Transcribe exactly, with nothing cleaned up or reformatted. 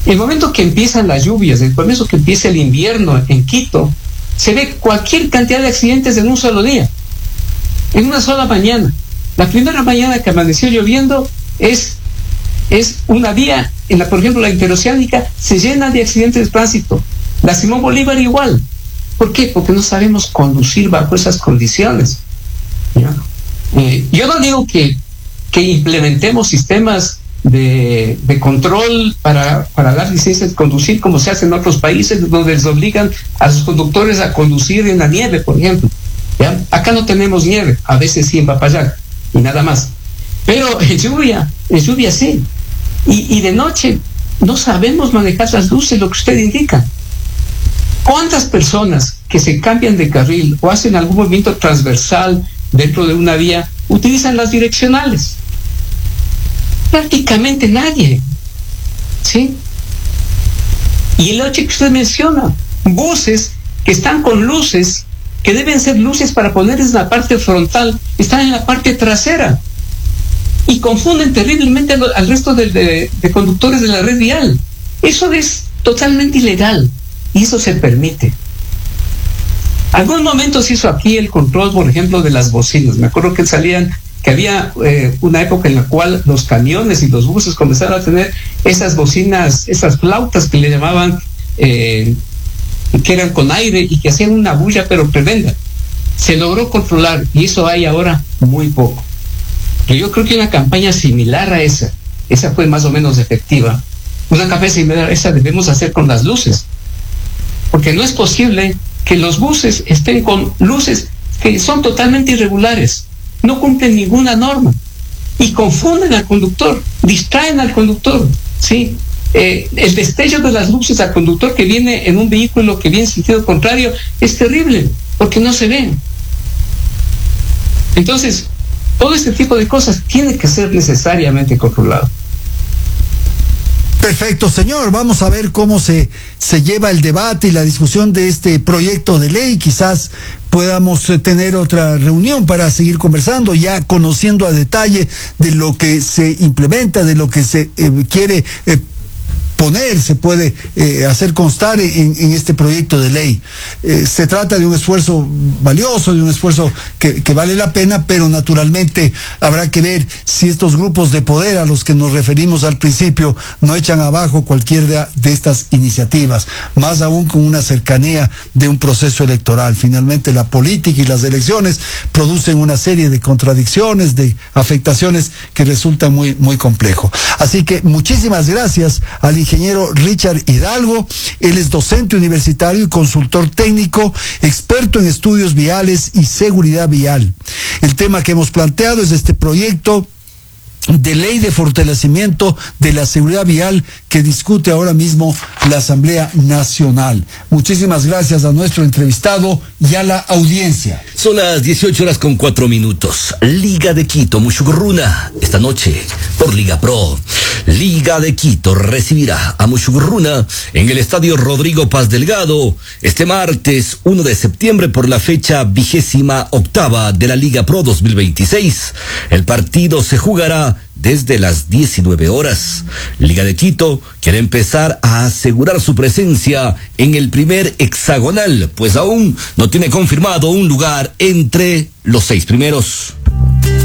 El momento que empiezan las lluvias, el momento que empieza el invierno en Quito, se ve cualquier cantidad de accidentes en un solo día, en una sola mañana. La primera mañana que amaneció lloviendo es, es una vía, en la, por ejemplo, la interoceánica se llena de accidentes de tránsito. La Simón Bolívar igual. ¿Por qué? Porque no sabemos conducir bajo esas condiciones. ¿Ya? Eh, yo no digo que, que implementemos sistemas de, de control para, para dar licencias de conducir como se hace en otros países donde les obligan a los conductores a conducir en la nieve, por ejemplo. ¿Ya? Acá no tenemos nieve, a veces sí en Papayac y nada más. Pero en lluvia, en lluvia sí. Y, y de noche no sabemos manejar las luces, lo que usted indica. ¿Cuántas personas que se cambian de carril o hacen algún movimiento transversal dentro de una vía utilizan las direccionales? Prácticamente nadie. ¿Sí? Y el hecho que usted menciona, buses que están con luces, que deben ser luces para ponerles en la parte frontal, están en la parte trasera. Y confunden terriblemente al, al resto de, de, de conductores de la red vial. Eso es totalmente ilegal. Y eso se permite. Algún momento se hizo aquí el control, por ejemplo, de las bocinas. Me acuerdo que salían, que había eh, una época en la cual los camiones y los buses comenzaron a tener esas bocinas, esas flautas que le llamaban, eh, que eran con aire y que hacían una bulla pero tremenda. Se logró controlar y eso hay ahora muy poco. Pero yo creo que una campaña similar a esa, esa fue más o menos efectiva. Una campaña similar a esa debemos hacer con las luces. Porque no es posible que los buses estén con luces que son totalmente irregulares, no cumplen ninguna norma y confunden al conductor, distraen al conductor, ¿sí? Eh, el destello de las luces al conductor que viene en un vehículo que viene en sentido contrario es terrible, porque no se ven. Entonces, todo este tipo de cosas tiene que ser necesariamente controlado. Perfecto, señor. Vamos a ver cómo se, se lleva el debate y la discusión de este proyecto de ley. Quizás podamos tener otra reunión para seguir conversando, ya conociendo a detalle de lo que se implementa, de lo que se eh, quiere eh, poner, se puede eh, hacer constar en, en este proyecto de ley. Eh, se trata de un esfuerzo valioso, de un esfuerzo que, que vale la pena, pero naturalmente habrá que ver si estos grupos de poder a los que nos referimos al principio no echan abajo cualquier de, de estas iniciativas, más aún con una cercanía de un proceso electoral. Finalmente la política y las elecciones producen una serie de contradicciones, de afectaciones que resultan muy, muy complejo. Así que muchísimas gracias al ingeniero Richard Hidalgo. Él es docente universitario y consultor técnico, experto en estudios viales y seguridad vial. El tema que hemos planteado es este proyecto de ley de fortalecimiento de la seguridad vial que discute ahora mismo la Asamblea Nacional. Muchísimas gracias a nuestro entrevistado y a la audiencia. Son las dieciocho horas con cuatro minutos. Liga de Quito, Mushugurruna, esta noche por Liga Pro. Liga de Quito recibirá a Mushugurruna en el Estadio Rodrigo Paz Delgado este martes uno de septiembre por la fecha vigésima octava de la Liga Pro dos mil veintiséis. El partido se jugará desde las diecinueve horas. Liga de Quito quiere empezar a asegurar su presencia en el primer hexagonal, pues aún no tiene confirmado un lugar entre los seis primeros.